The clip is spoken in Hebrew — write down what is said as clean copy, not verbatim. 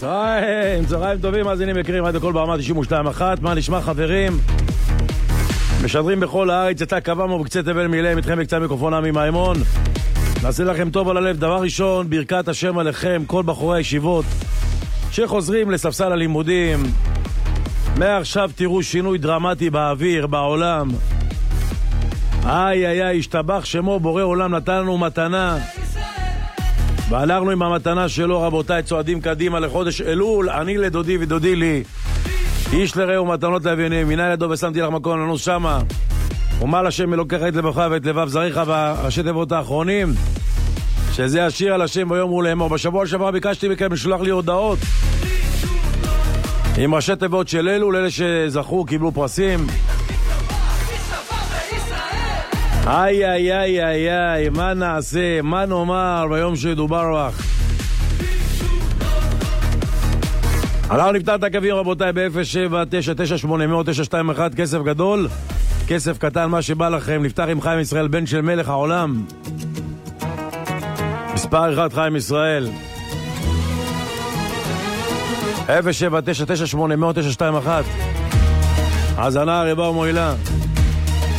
צהריים טובים, מאזינים יקרים, רדיו קול ברמה 92.1. מה נשמע חברים? משדרים בכל הארץ, יצא קב"ם ובקצה תבל מילם, איתכם בקצה מיקרופון עמי מימון. נעשה לכם טוב על הלב. דבר ראשון, ברכת השם עליכם, כל בחורי הישיבות שחוזרים לספסל הלימודים. מעכשיו תראו שינוי דרמטי באוויר, בעולם. איי, השתבח שמו, בורא עולם נתן לנו מתנה. והלכנו עם המתנה שלו, רבותיי, צועדים קדימה לחודש אלול. אני לדודי ודודי לי, איש לרעהו מתנות לאביונים. מנין ידו ושמתי לך מקום לנוס שמה. ומעל השם אלוקיך את לבבך ואת לבב זריך, והראשי תיבות האחרונים, שזה השיר על השם ביום ולאמור. בשבוע שעבר ביקשתי מכם לשלוח לי הודעות עם ראשי תיבות של אלול, אלה שזכו, קיבלו פרסים. איי, מה נעשה, מה נאמר ביום שדובר לך? אנחנו נפתח את הקווים רבותיי ב-079980921, כסף גדול, כסף קטן, מה שבא לכם. נפתח עם חיים ישראל, בן של מלך העולם. מספר 1 חיים ישראל, 079980921. האזנה הרבה ומועילה.